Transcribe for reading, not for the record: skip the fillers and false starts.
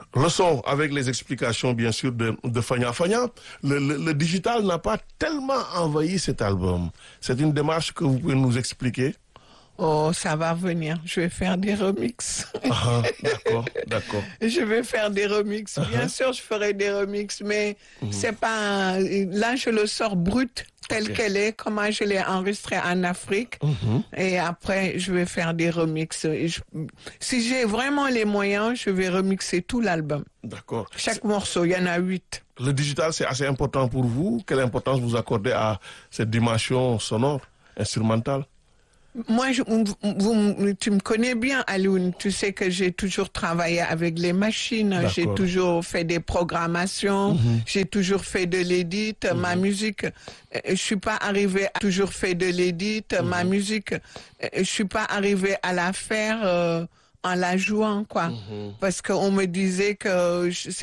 Le son avec les explications bien sûr de Fagna. Fagna, le digital n'a pas tellement envahi cet album. C'est une démarche que vous pouvez nous expliquer? Oh, ça va venir. Je vais faire des remixes. D'accord, d'accord. Je vais faire des remixes. Bien sûr, je ferai des remixes, mais c'est pas. Là, je le sors brut, tel qu'elle est, comment je l'ai enregistré en Afrique. Et après, je vais faire des remixes. Si j'ai vraiment les moyens, je vais remixer tout l'album. D'accord. Chaque morceau, il y en a 8. Le digital, c'est assez important pour vous. Quelle importance vous accordez à cette dimension sonore, instrumentale? Moi, tu me connais bien, Alioune. Tu sais que j'ai toujours travaillé avec les machines. J'ai toujours fait des programmations. J'ai toujours fait de l'édit. Ma musique, je suis pas arrivée à toujours fait de l'édit. Ma musique, je suis pas arrivée à la faire en la jouant, quoi. Parce qu'on me disait que